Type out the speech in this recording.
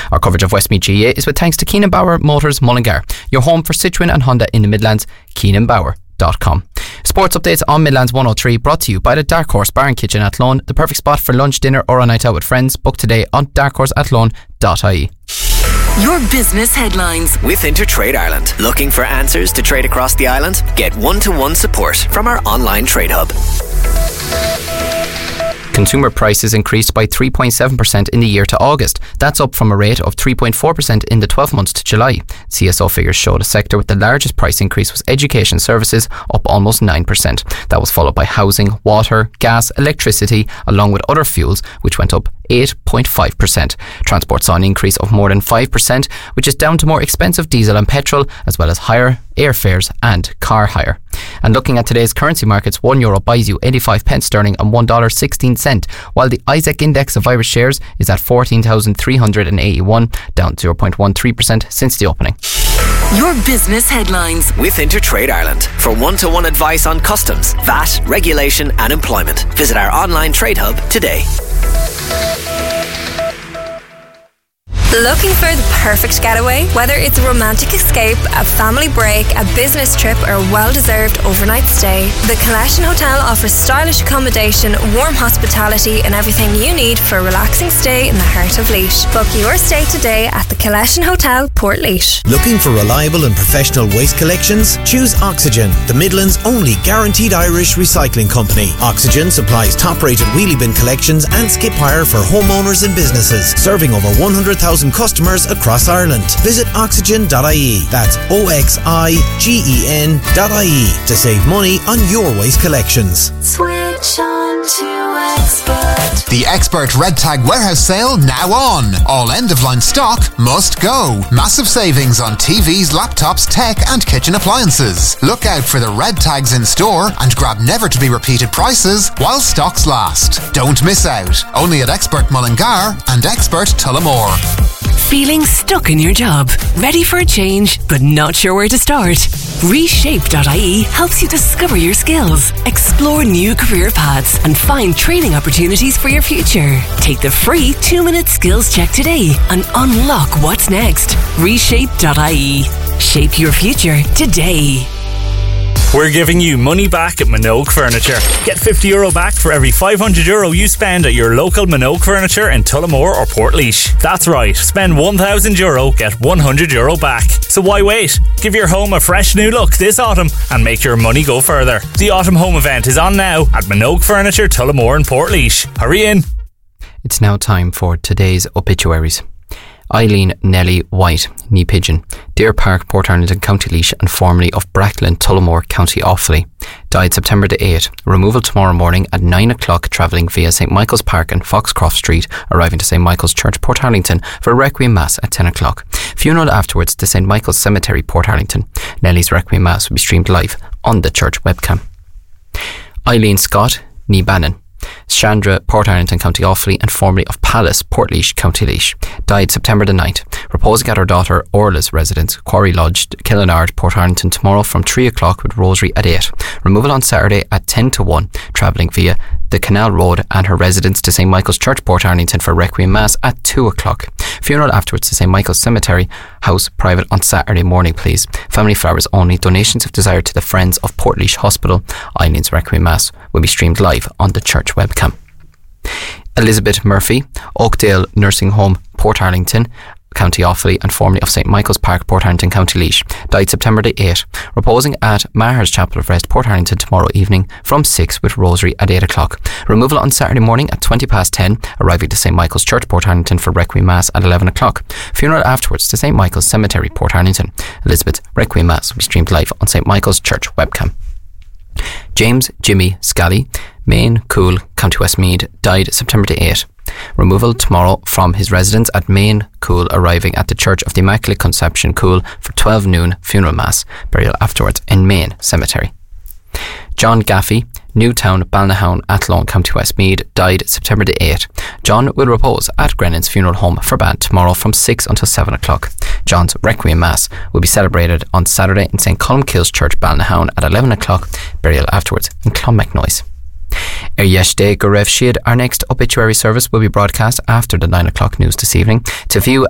Our coverage of Westmeath GAA is with thanks to Keenan Bauer Motors Mullingar, your home for Citroën and Honda in the Midlands, KeenanBauer.com. Sports updates on Midlands 103 brought to you by the Dark Horse Bar and Kitchen Athlone, the perfect spot for lunch, dinner or a night out with friends. Book today on darkhorseathlone.ie. Your business headlines with Intertrade Ireland. Looking for answers to trade across the island? Get one-to-one support from our online trade hub. Consumer prices increased by 3.7% in the year to August. That's up from a rate of 3.4% in the 12 months to July. CSO figures show the sector with the largest price increase was education services, up almost 9%. That was followed by housing, water, gas, electricity, along with other fuels, which went up 8.5%. Transport saw an increase of more than 5%, which is down to more expensive diesel and petrol, as well as higher airfares and car hire. And looking at today's currency markets, €1 buys you 85 pence sterling and $1.16, while the Isaac Index of Irish shares is at 14,381, down 0.13% since the opening. Your business headlines with Intertrade Ireland. For one-to-one advice on customs, VAT, regulation and employment, visit our online trade hub today. Looking for the perfect getaway? Whether it's a romantic escape, a family break, a business trip or a well-deserved overnight stay, the Collection Hotel offers stylish accommodation, warm hospitality and everything you need for a relaxing stay in the heart of Laois. Book your stay today at the Collection Hotel, Portlaoise. Looking for reliable and professional waste collections? Choose Oxygen, the Midlands' only guaranteed Irish recycling company. Oxygen supplies top-rated wheelie bin collections and skip hire for homeowners and businesses, serving over 100,000 customers across Ireland. Visit oxygen.ie. That's OXIGEN.ie to save money on your waste collections. Switch on to Expert. The Expert Red Tag Warehouse Sale now on. All end-of-line stock must go. Massive savings on TVs, laptops, tech and kitchen appliances. Look out for the red tags in store and grab never-to-be-repeated prices while stocks last. Don't miss out. Only at Expert Mullingar and Expert Tullamore. Feeling stuck in your job? Ready for a change, but not sure where to start? Reshape.ie helps you discover your skills, explore new career paths, and find training opportunities for your future. Take the free 2-minute skills check today and unlock what's next. Reshape.ie. Shape your future today. We're giving you money back at Minogue Furniture. Get €50 back for every €500 you spend at your local Minogue Furniture in Tullamore or Portlaoise. That's right, spend €1,000, get €100 back. So why wait? Give your home a fresh new look this autumn and make your money go further. The Autumn Home Event is on now at Minogue Furniture, Tullamore and Portlaoise. Hurry in. It's now time for today's obituaries. Eileen Nellie White, Knee Pigeon, Deer Park, Portarlington, County Laois and formerly of Bracklin, Tullamore, County Offaly. Died September the 8th. Removal tomorrow morning at 9 o'clock, travelling via St Michael's Park and Foxcroft Street, arriving to St Michael's Church, Portarlington for a Requiem Mass at 10 o'clock. Funeral afterwards to St Michael's Cemetery, Portarlington. Nellie's Requiem Mass will be streamed live on the church webcam. Eileen Scott, Knee Bannon, Chandra, Portarlington, County Offaly and formerly of Palace, Portlaoise, County Laois. Died September the 9th. Reposing at her daughter Orla's residence, Quarry Lodge, Killinard, Portarlington tomorrow from 3 o'clock with rosary at 8. Removal on Saturday at 10 to 1, travelling via the Canal Road and her residence to St Michael's Church, Portarlington for Requiem Mass at 2 o'clock. Funeral afterwards to St Michael's Cemetery House, private on Saturday morning, please. Family flowers only. Donations if desired to the Friends of Portlaoise Hospital. Eileen's Requiem Mass will be streamed live on the church webcam. Elizabeth Murphy, Oakdale Nursing Home, Portarlington, County Offaly and formerly of St Michael's Park, Portarlington, County Laois. Died September the 8th. Reposing at Maher's Chapel of Rest, Portarlington tomorrow evening from 6 with rosary at 8 o'clock. Removal on Saturday morning at 10:20, arriving to St Michael's Church, Portarlington for Requiem Mass at 11 o'clock. Funeral afterwards to St Michael's Cemetery, Portarlington. Elizabeth Requiem Mass will be streamed live on St Michael's Church webcam. James Jimmy Scally, Main Cool, County Westmeath, died September the 8th. Removal tomorrow from his residence at Main Cool, arriving at the Church of the Immaculate Conception Cool for 12 noon funeral mass. Burial afterwards in Main Cemetery. John Gaffey, Newtown, Balnahown, Athlone, County Westmeath, died September the 8th. John will repose at Grennan's Funeral Home for Band tomorrow from 6 until 7 o'clock. John's Requiem Mass will be celebrated on Saturday in St Columkille's Church, Balnahown at 11 o'clock. Burial afterwards in Clonmacnoise. Yesterday, Gorev Shid, our next obituary service will be broadcast after the 9 o'clock news this evening. To view